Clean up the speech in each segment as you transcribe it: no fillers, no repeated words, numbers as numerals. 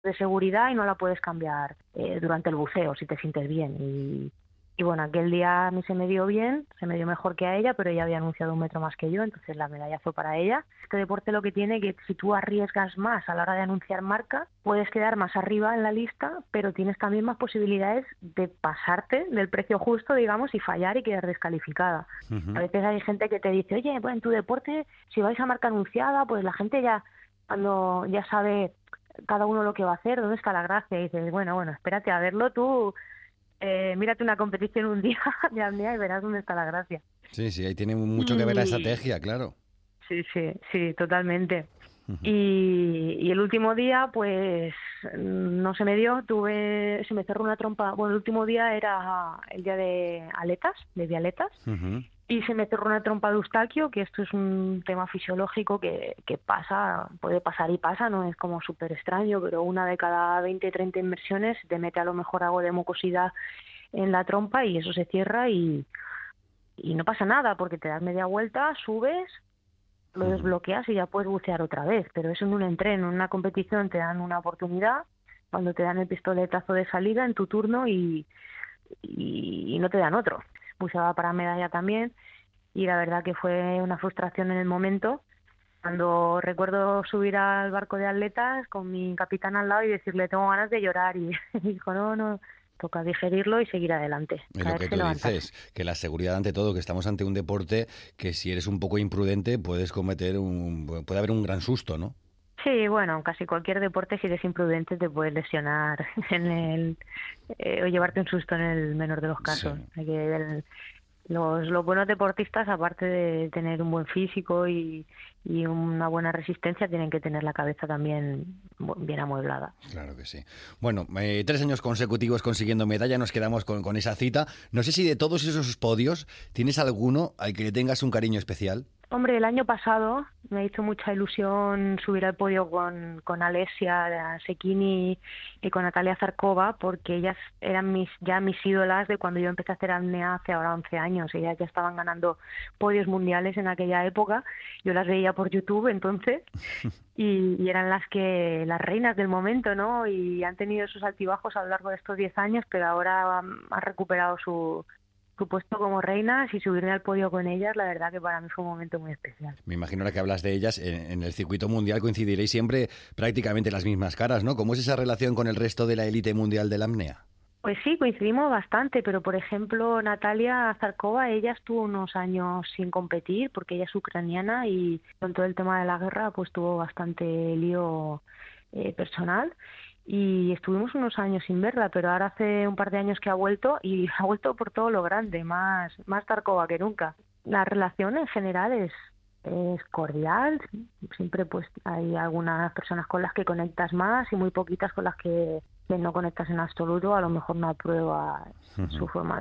de seguridad y no la puedes cambiar durante el buceo si te sientes bien. Y bueno, aquel día a mí se me dio bien, se me dio mejor que a ella, pero ella había anunciado 1 metro más que yo, entonces la medalla fue para ella. Este deporte lo que tiene que si tú arriesgas más a la hora de anunciar marca, puedes quedar más arriba en la lista, pero tienes también más posibilidades de pasarte del precio justo, digamos, y fallar y quedar descalificada. A Ujú. veces hay gente que te dice, oye, pues en tu deporte, si vais a marca anunciada, pues la gente ya, cuando ya sabe cada uno lo que va a hacer, ¿dónde está la gracia? Y dices, bueno, espérate a verlo tú, mírate una competición un día de apnea y verás dónde está la gracia. Sí, sí, ahí tiene mucho que ver la Y estrategia, claro. sí, totalmente. Ujú. Y el último día, pues no se me dio, se me cerró una trompa. Bueno, el último día era el día de aletas, de vialetas, Ujú. y se me cerró una trompa de Eustaquio, que esto es un tema fisiológico que pasa, puede pasar y pasa, no es como súper extraño, pero una de cada 20, 30 inmersiones te mete a lo mejor algo de mucosidad en la trompa y eso se cierra y no pasa nada porque te das media vuelta, subes, lo Ujú. desbloqueas y ya puedes bucear otra vez, pero eso en un entreno, en una competición te dan una oportunidad, cuando te dan el pistoletazo de salida en tu turno y no te dan otro. Buceaba para medalla también y la verdad que fue una frustración en el momento. Cuando recuerdo subir al barco de atletas con mi capitán al lado y decirle tengo ganas de llorar y dijo no, toca digerirlo y seguir adelante, Es lo que caerse, tú levantarse. dices, que la seguridad ante todo, que estamos ante un deporte que si eres un poco imprudente puede haber un gran susto, ¿no? Sí, bueno, casi cualquier deporte si eres imprudente te puedes lesionar o llevarte un susto en el menor de los Sí. casos. Hay que ver los buenos deportistas, aparte de tener un buen físico y una buena resistencia, tienen que tener la cabeza también bien amueblada. Claro que sí. Bueno, 3 años consecutivos consiguiendo medalla, nos quedamos con esa cita. No sé si de todos esos podios tienes alguno al que le tengas un cariño especial. Hombre, el año pasado me hizo mucha ilusión subir al podio con Alessia Secchini y con Natalia Zarkova, porque ellas eran ya mis ídolas de cuando yo empecé a hacer apnea hace ahora 11 años. Ellas ya estaban ganando podios mundiales en aquella época. Yo las veía por YouTube entonces y eran las reinas del momento, ¿no? Y han tenido sus altibajos a lo largo de estos 10 años, pero ahora han recuperado su puesto como reinas y subirme al podio con ellas, la verdad que para mí fue un momento muy especial. Me imagino ahora que hablas de ellas, en el circuito mundial coincidiréis siempre prácticamente las mismas caras, ¿no? ¿Cómo es esa relación con el resto de la élite mundial de la apnea? Pues sí, coincidimos bastante, pero por ejemplo Natalia Zarkova, ella estuvo unos años sin competir porque ella es ucraniana y con todo el tema de la guerra pues tuvo bastante lío personal y estuvimos unos años sin verla, pero ahora hace un par de años que ha vuelto y ha vuelto por todo lo grande, más Zarkova que nunca. La relación en general es cordial, siempre pues hay algunas personas con las que conectas más y muy poquitas con las que no conectas en absoluto, a lo mejor no aprueba su Ujú. forma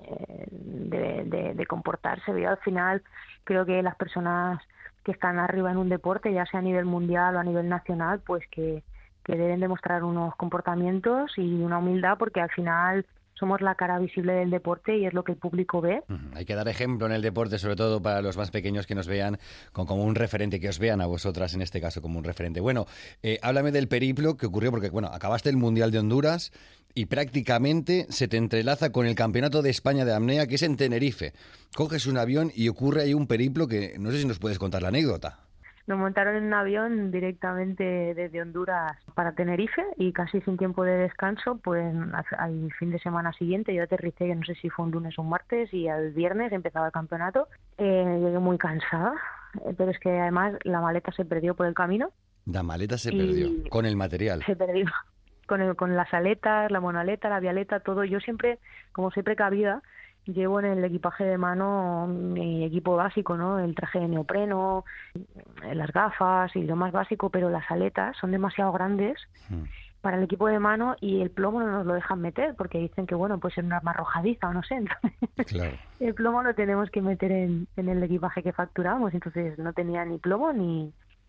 de comportarse. Yo al final creo que las personas que están arriba en un deporte, ya sea a nivel mundial o a nivel nacional, pues que deben demostrar unos comportamientos y una humildad porque al final somos la cara visible del deporte y es lo que el público ve. Ujú. Hay que dar ejemplo en el deporte, sobre todo para los más pequeños que nos vean como un referente, que os vean a vosotras en este caso como un referente. Bueno, háblame del periplo que ocurrió, porque bueno, acabaste el Mundial de Honduras y prácticamente se te entrelaza con el Campeonato de España de Apnea, que es en Tenerife. Coges un avión y ocurre ahí un periplo que no sé si nos puedes contar la anécdota. Nos montaron en un avión directamente desde Honduras para Tenerife y casi sin tiempo de descanso, pues al fin de semana siguiente yo aterricé, yo no sé si fue un lunes o un martes, y al viernes empezaba el campeonato. Llegué muy cansada, pero es que además la maleta se perdió por el camino La maleta se perdió y con el material. se perdió con las aletas, la monaleta, la vialeta, todo. Yo siempre, como soy precavida, llevo en el equipaje de mano mi equipo básico, ¿no? El traje de neopreno, las gafas y lo más básico, pero las aletas son demasiado grandes Mm. para el equipo de mano y el plomo no nos lo dejan meter porque dicen que, bueno, puede ser un arma arrojadiza o no sé. Entonces, Claro. el plomo lo tenemos que meter en el equipaje que facturamos, entonces no tenía ni plomo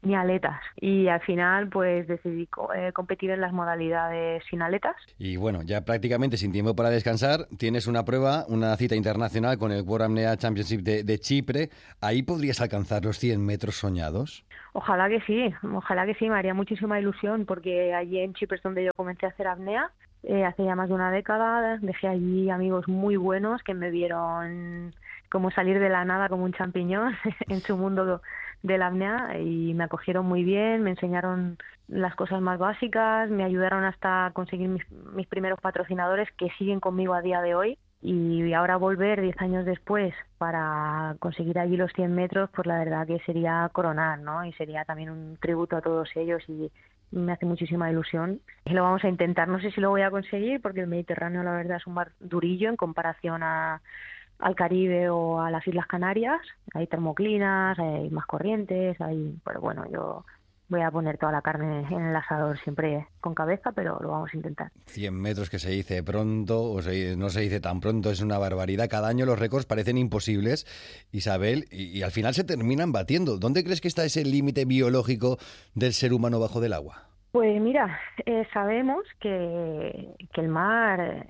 ni aletas. Y al final pues decidí competir en las modalidades sin aletas. Y bueno, ya prácticamente sin tiempo para descansar, tienes una prueba, una cita internacional con el World Apnea Championship de Chipre. ¿Ahí podrías alcanzar los 100 metros soñados? Ojalá que sí, me haría muchísima ilusión porque allí en Chipre es donde yo comencé a hacer apnea. Hace ya más de una década, dejé allí amigos muy buenos que me vieron como salir de la nada como un champiñón en su mundo de la apnea y me acogieron muy bien, me enseñaron las cosas más básicas, me ayudaron hasta conseguir mis primeros patrocinadores que siguen conmigo a día de hoy. Y ahora volver 10 años después para conseguir allí los 100 metros, pues la verdad que sería coronar, ¿no? Y sería también un tributo a todos ellos y me hace muchísima ilusión. Y lo vamos a intentar, no sé si lo voy a conseguir porque el Mediterráneo la verdad es un mar durillo en comparación al Caribe o a las Islas Canarias. Hay termoclinas, hay más corrientes, pero bueno, yo voy a poner toda la carne en el asador siempre con cabeza, pero lo vamos a intentar. 100 metros que se dice pronto, no se dice tan pronto, es una barbaridad. Cada año los récords parecen imposibles, Isabel, y al final se terminan batiendo. ¿Dónde crees que está ese límite biológico del ser humano bajo del agua? Pues mira, sabemos que el mar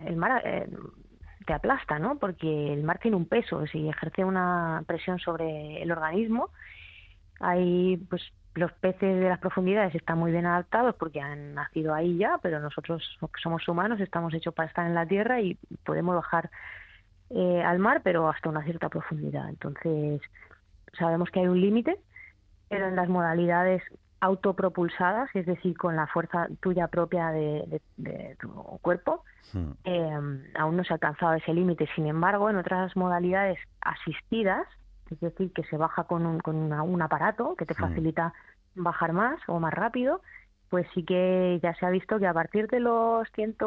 te aplasta, ¿no? Porque el mar tiene un peso, si ejerce una presión sobre el organismo. Hay, pues, los peces de las profundidades están muy bien adaptados porque han nacido ahí ya, pero nosotros, los que somos humanos, estamos hechos para estar en la tierra y podemos bajar al mar, pero hasta una cierta profundidad. Entonces, sabemos que hay un límite, pero en las modalidades autopropulsadas, es decir, con la fuerza tuya propia de tu cuerpo, aún no se ha alcanzado ese límite. Sin embargo, en otras modalidades asistidas, es decir, que se baja con un aparato que te facilita bajar más o más rápido, pues sí que ya se ha visto que a partir de los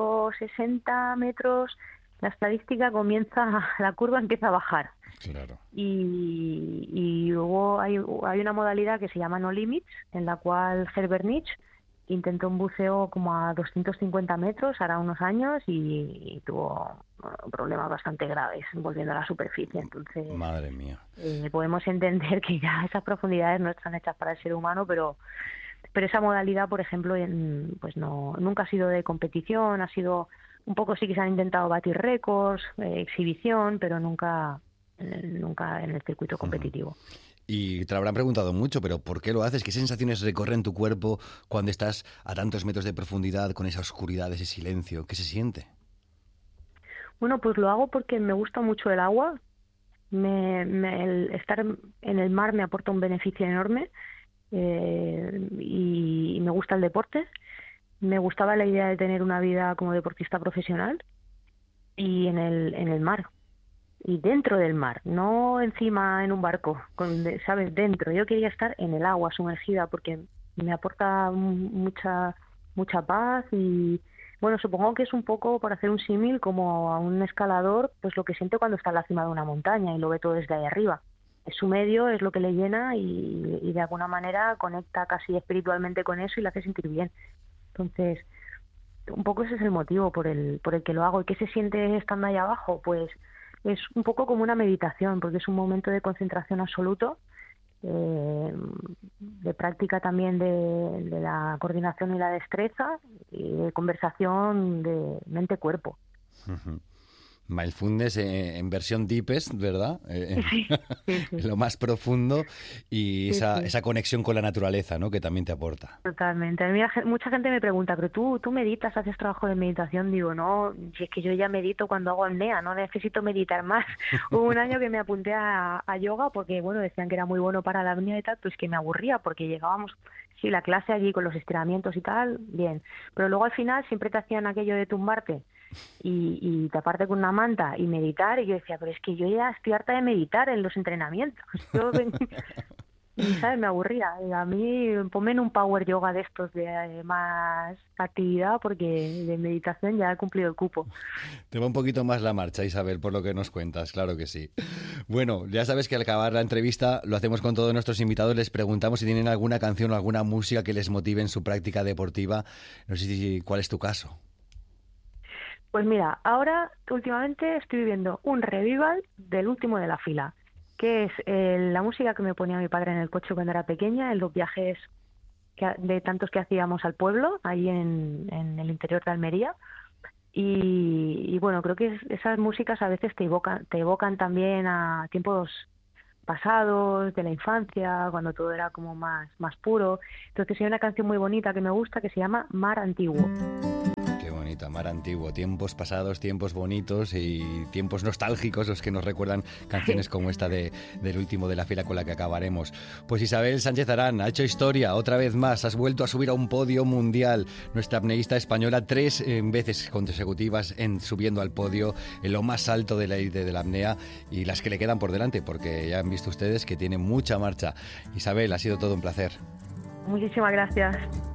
160 metros la estadística la curva empieza a bajar. Claro. Y luego hay una modalidad que se llama No Limits, en la cual Herbert Nietzsche intentó un buceo como a 250 metros hará unos años y tuvo problemas bastante graves volviendo a la superficie. Entonces, madre mía, podemos entender que ya esas profundidades no están hechas para el ser humano, pero esa modalidad, por ejemplo, pues nunca ha sido de competición, ha sido un poco, sí que se han intentado batir récords, exhibición, pero nunca en el circuito competitivo. Y te lo habrán preguntado mucho, pero ¿por qué lo haces? ¿Qué sensaciones recorren tu cuerpo cuando estás a tantos metros de profundidad con esa oscuridad, ese silencio? ¿Qué se siente? Bueno, pues lo hago porque me gusta mucho el agua. El estar en el mar me aporta un beneficio enorme y me gusta el deporte. Me gustaba la idea de tener una vida como deportista profesional y en el mar. Y dentro del mar, no encima en un barco, ¿sabes? Dentro. Yo quería estar en el agua sumergida porque me aporta mucha paz y, bueno, supongo que es un poco, por hacer un símil, como a un escalador, pues lo que siente cuando está en la cima de una montaña y lo ve todo desde ahí arriba. Es su medio, es lo que le llena y de alguna manera conecta casi espiritualmente con eso y le hace sentir bien. Entonces, un poco ese es el motivo por el que lo hago. ¿Y qué se siente estando ahí abajo? Pues es un poco como una meditación, porque es un momento de concentración absoluto, de práctica también de la coordinación y la destreza, y de conversación de mente-cuerpo. Mindfulness en versión deepest, ¿verdad? Sí. Lo más profundo y esa conexión con la naturaleza, ¿no? Que también te aporta. Totalmente. A mí mucha gente me pregunta, ¿pero tú meditas, haces trabajo de meditación? Digo, no, si es que yo ya medito cuando hago apnea, no necesito meditar más. Hubo un año que me apunté a yoga porque, bueno, decían que era muy bueno para la apnea y tal, pues que me aburría porque llegábamos, sí, la clase allí con los estiramientos y tal, bien. Pero luego al final siempre te hacían aquello de tumbarte y taparte con una manta y meditar, y yo decía, pero es que yo ya estoy harta de meditar en los entrenamientos. ¿Sabes? Me aburría. Y a mí, ponme en un power yoga de estos de más actividad, porque de meditación ya he cumplido el cupo. Te va un poquito más la marcha, Isabel, por lo que nos cuentas, claro que sí. Bueno, ya sabes que al acabar la entrevista lo hacemos con todos nuestros invitados, les preguntamos si tienen alguna canción o alguna música que les motive en su práctica deportiva. No sé cuál es tu caso. Pues mira, ahora últimamente estoy viviendo un revival del último de la fila. que es la música que me ponía mi padre en el coche cuando era pequeña, en los viajes de tantos que hacíamos al pueblo, ahí en el interior de Almería. Y bueno, creo que esas músicas a veces te evocan también a tiempos pasados, de la infancia, cuando todo era como más puro. Entonces hay una canción muy bonita que me gusta que se llama Mar Antiguo. Qué bonita, Mar Antiguo, tiempos pasados, tiempos bonitos y tiempos nostálgicos los que nos recuerdan canciones como esta del último de la fila con la que acabaremos. Pues Isabel Sánchez Arán ha hecho historia, otra vez más, has vuelto a subir a un podio mundial, nuestra apneísta española 3 veces consecutivas subiendo al podio en lo más alto de la élite de la apnea y las que le quedan por delante, porque ya han visto ustedes que tiene mucha marcha. Isabel, ha sido todo un placer. Muchísimas gracias.